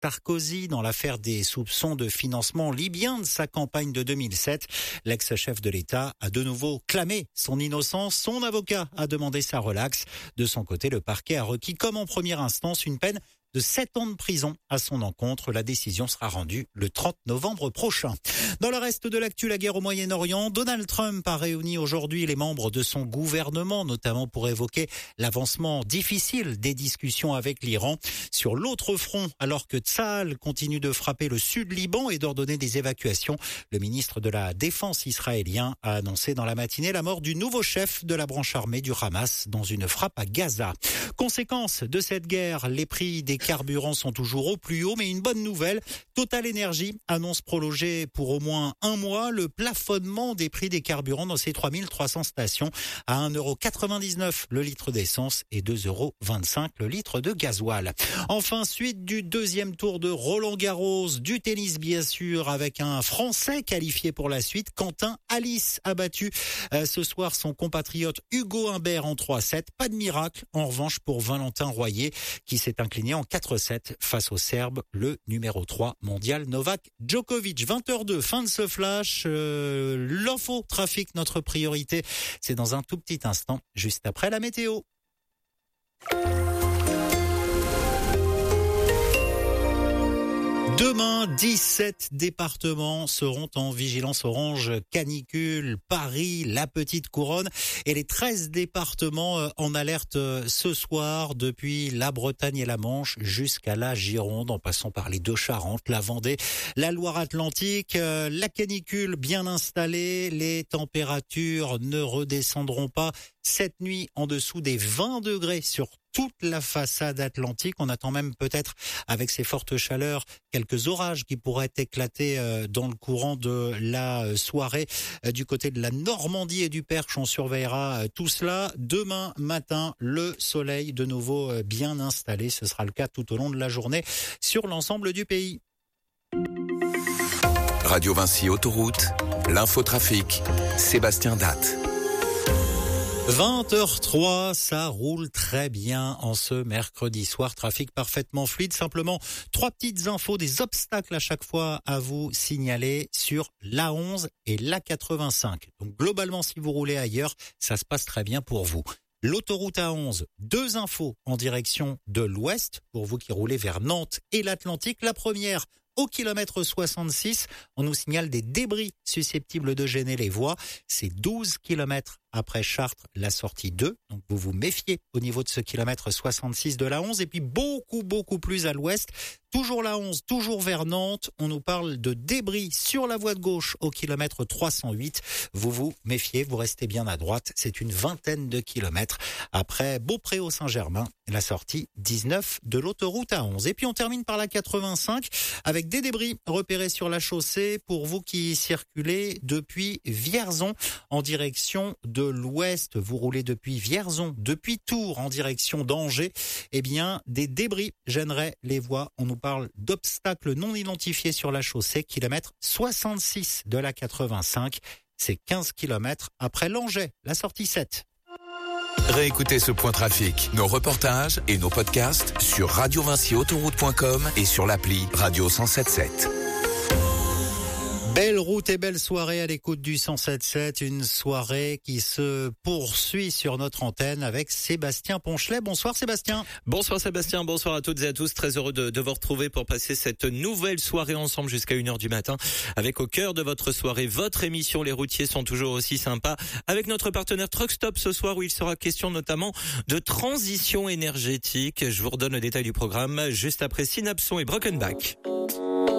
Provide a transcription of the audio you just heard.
Sarkozy dans l'affaire des soupçons de financement libyen de sa campagne de 2007. L'ex-chef de l'État a de nouveau clamé son innocence. Son avocat a demandé sa relaxe. De son côté, le parquet a requis comme en première instance une peine de 7 ans de prison à son encontre. La décision sera rendue le 30 novembre prochain. Dans le reste de l'actu, la guerre au Moyen-Orient, Donald Trump a réuni aujourd'hui les membres de son gouvernement, notamment pour évoquer l'avancement difficile des discussions avec l'Iran. Sur l'autre front, alors que Tsahal continue de frapper le sud Liban et d'ordonner des évacuations, le ministre de la Défense israélien a annoncé dans la matinée la mort du nouveau chef de la branche armée du Hamas dans une frappe à Gaza. Conséquence de cette guerre, les prix des carburants sont toujours au plus haut, mais une bonne nouvelle, Total Energy annonce prolonger pour au moins un mois le plafonnement des prix des carburants dans ses 3300 stations à 1,99€ le litre d'essence et 2,25€ le litre de gasoil. Enfin, suite du deuxième tour de Roland-Garros, du tennis bien sûr, avec un Français qualifié pour la suite. Quentin Alice a battu ce soir son compatriote Hugo Humbert en 3-7. Pas de miracle en revanche pour Valentin Royer qui s'est incliné en 4-7 face au Serbe, le numéro 3 mondial Novak Djokovic. 20h02, fin de ce flash. L'info trafic, notre priorité, c'est dans un tout petit instant, juste après la météo. Demain, 17 départements seront en vigilance orange canicule. Paris, la Petite Couronne et les 13 départements en alerte ce soir depuis la Bretagne et la Manche jusqu'à la Gironde en passant par les deux Charentes, la Vendée, la Loire-Atlantique. La canicule bien installée, les températures ne redescendront pas cette nuit en dessous des 20 degrés sur toute la façade atlantique. On attend même peut-être, avec ces fortes chaleurs, quelques orages qui pourraient éclater dans le courant de la soirée du côté de la Normandie et du Perche. On surveillera tout cela. Demain matin, le soleil de nouveau bien installé. Ce sera le cas tout au long de la journée sur l'ensemble du pays. Radio Vinci Autoroute, l'infotrafic, Sébastien Datte. 20h03, ça roule très bien en ce mercredi soir. Trafic parfaitement fluide. Simplement, 3 petites infos, des obstacles à chaque fois à vous signaler sur l'A11 et l'A85. Donc globalement, si vous roulez ailleurs, ça se passe très bien pour vous. L'autoroute A11, 2 infos en direction de l'ouest pour vous qui roulez vers Nantes et l'Atlantique. La première, au kilomètre 66, on nous signale des débris susceptibles de gêner les voies. C'est 12 kilomètres après Chartres, la sortie 2. Donc vous vous méfiez au niveau de ce kilomètre 66 de la 11. Et puis beaucoup plus à l'ouest, toujours la 11, toujours vers Nantes. On nous parle de débris sur la voie de gauche au kilomètre 308. Vous vous méfiez, vous restez bien à droite. C'est une vingtaine de kilomètres après Beaupré-au-Saint-Germain, la sortie 19 de l'autoroute A11. Et puis on termine par la 85 avec des débris repérés sur la chaussée pour vous qui circulez depuis Vierzon en direction de l'ouest. Vous roulez depuis Vierzon, depuis Tours en direction d'Angers. Eh bien, des débris gêneraient les voies. On nous parle d'obstacles non identifiés sur la chaussée, kilomètre 66 de la 85. C'est 15 kilomètres après Langeais, la sortie 7. Réécoutez ce point trafic, nos reportages et nos podcasts sur radiovinciautoroute.com et sur l'appli Radio 107.7. Belle route et belle soirée à l'écoute du 107.7, une soirée qui se poursuit sur notre antenne avec Sébastien Ponchelet. Bonsoir Sébastien. Bonsoir Sébastien, bonsoir à toutes et à tous. Très heureux de vous retrouver pour passer cette nouvelle soirée ensemble jusqu'à 1h du matin. Avec au cœur de votre soirée, votre émission Les routiers sont toujours aussi sympas. Avec notre partenaire Truck Stop ce soir où il sera question notamment de transition énergétique. Je vous redonne le détail du programme juste après Synapson et Brokenback.